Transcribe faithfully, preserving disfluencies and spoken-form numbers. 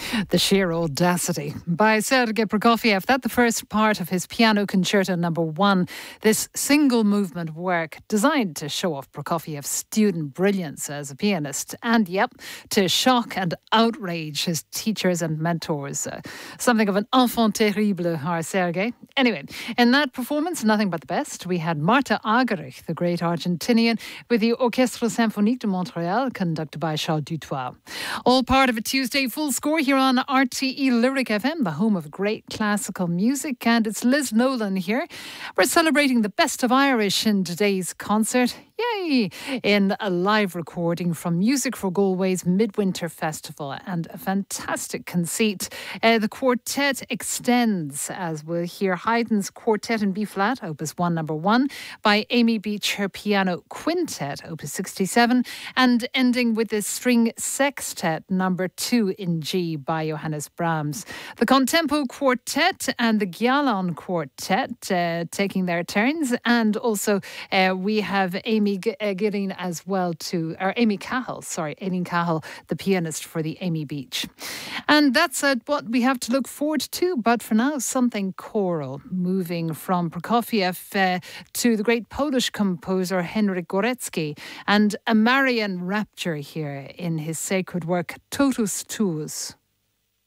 The sheer audacity by Sergei Prokofiev. That's the first part of his Piano Concerto number one. This single movement work designed to show off Prokofiev's student brilliance as a pianist and, yep, to shock and outrage his teachers and mentors. Uh, something of an enfant terrible, our Sergei. Anyway, in that performance, nothing but the best. We had Marta Argerich, the great Argentinian, with the Orchestre Symphonique de Montréal, conducted by Charles Dutoit. All part of a Tuesday full score here on R T E Lyric F M, the home of great classical music. And it's Liz Nolan here. We're celebrating the best of Irish in today's concert. Yay! In a live recording from Music for Galway's Midwinter Festival, and a fantastic conceit. Uh, the quartet extends, as we'll hear, Haydn's Quartet in B-flat, Opus one, number one, by Amy Beach, her Piano Quintet, Opus sixty-seven, and ending with the String Sextet, number two in G, by Johannes Brahms. The Contempo Quartet and the Gialon Quartet uh, taking their turns, and also uh, we have Amy G- uh, Gidding as well to, or Amy Cahill, sorry, Amy Cahill, the pianist for the Amy Beach. And that's uh, what we have to look forward to, but for now, something choral, moving from Prokofiev uh, to the great Polish composer Henryk Górecki, and a Marian rapture here in his sacred work Totus Tuus.